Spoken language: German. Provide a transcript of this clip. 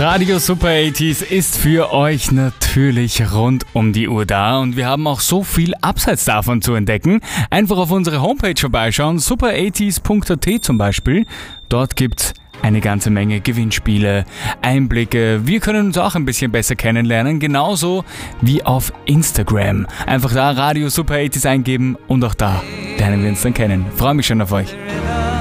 Radio Super 80s ist für euch natürlich rund um die Uhr da und wir haben auch so viel abseits davon zu entdecken. Einfach auf unsere Homepage vorbeischauen, super80s.at zum Beispiel. Dort gibt's eine ganze Menge Gewinnspiele, Einblicke. Wir können uns auch ein bisschen besser kennenlernen, genauso wie auf Instagram. Einfach da Radio Super 80s eingeben und auch da lernen wir uns dann kennen. Freue mich schon auf euch.